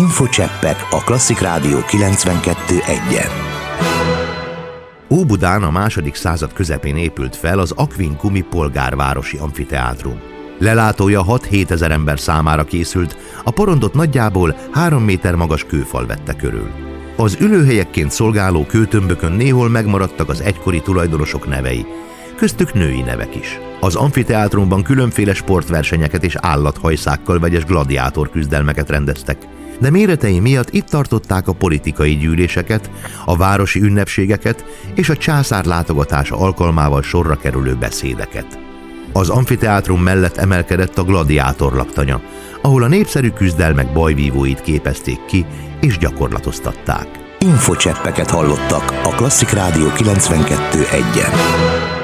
Infocseppek a Klasszik Rádió 92.1-en. Óbudán a második század közepén épült fel az Aquincumi polgárvárosi amfiteátrum. Lelátója 6-7 ezer ember számára készült, a porondot nagyjából 3 méter magas kőfal vette körül. Az ülőhelyekként szolgáló kőtömbökön néhol megmaradtak az egykori tulajdonosok nevei, köztük női nevek is. Az amfiteátrumban különféle sportversenyeket és állathajszákkal vegyes gladiátor küzdelmeket rendeztek, de méretei miatt itt tartották a politikai gyűléseket, a városi ünnepségeket és a császár látogatása alkalmával sorra kerülő beszédeket. Az amfiteátrum mellett emelkedett a gladiátor laktanya, ahol a népszerű küzdelmek bajvívóit képezték ki és gyakorlatoztatták. Infocseppeket hallottak a Klasszik Rádió 92.1-en.